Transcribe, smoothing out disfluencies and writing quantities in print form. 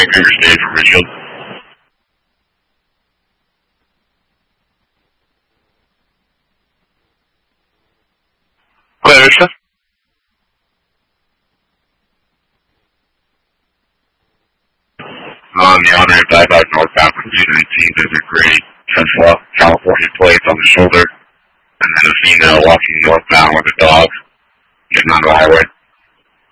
Vancouver State from Richfield. Go ahead, Richfield. On the honor of Dive northbound from 219, there's a gray Central California plate on the shoulder, and then a female walking northbound with a dog getting on the highway.